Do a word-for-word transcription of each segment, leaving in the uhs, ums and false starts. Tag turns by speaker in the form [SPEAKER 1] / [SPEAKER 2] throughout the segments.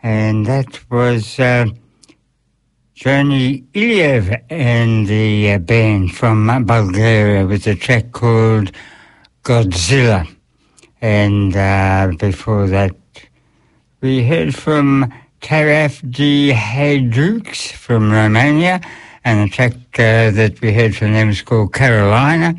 [SPEAKER 1] and that was uh, Johnny Iliev and the uh, band from Bulgaria with a track called Godzilla. And uh, before that, we heard from Taraf de Hajdux from Romania, and the track uh, that we heard from them is called Carolina.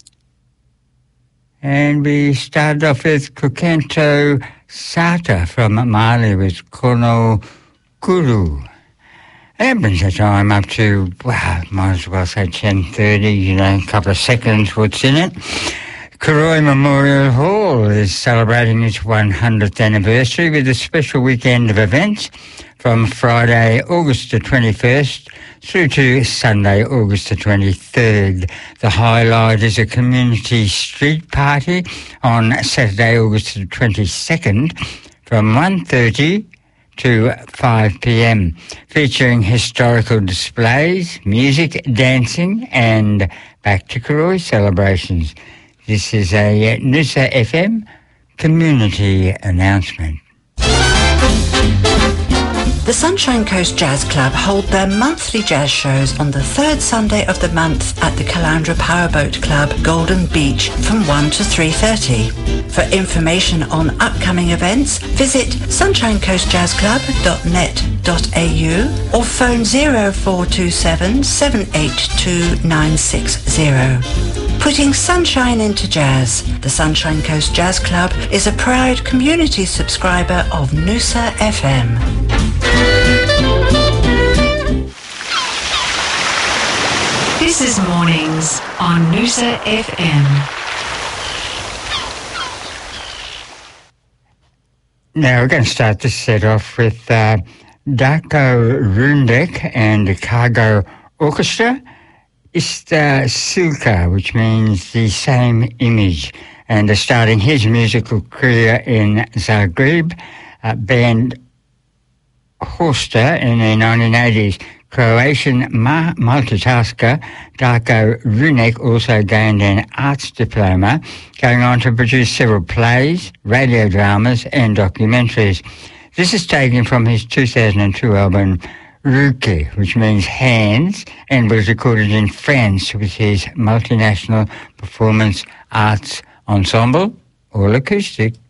[SPEAKER 1] And we started off with Kokanto Sata from Mali with Kono Kuru. That brings the time up to, well, might as well say ten thirty, you know, a couple of seconds what's in it. Karoi Memorial Hall is celebrating its one hundredth anniversary with a special weekend of events from Friday, August the twenty-first through to Sunday, August the twenty-third. The highlight is a community street party on Saturday, August the twenty-second from one thirty to five p.m, featuring historical displays, music, dancing and Back to Karoi celebrations. This is a Noosa F M community announcement.
[SPEAKER 2] The Sunshine Coast Jazz Club hold their monthly jazz shows on the third Sunday of the month at the Caloundra Powerboat Club, Golden Beach, from one to three thirty. For information on upcoming events, visit sunshine coast jazz club dot net dot a u or phone zero four two seven, seven eight two, nine six zero. Putting sunshine into jazz, the Sunshine Coast Jazz Club is a proud community subscriber of Noosa F M.
[SPEAKER 3] This is Mornings on Noosa F M.
[SPEAKER 1] Now we're going to start this set off with uh, Darko Rundek and the Cargo Orchestra. Ista Silka, which means the same image, and starting his musical career in Zagreb, uh, band Horsta in the nineteen eighties. Croatian ma- multitasker Darko Rundek also gained an arts diploma, going on to produce several plays, radio dramas and documentaries. This is taken from his two thousand two album Ruke, which means hands, and was recorded in France with his multinational performance arts ensemble, all acoustic.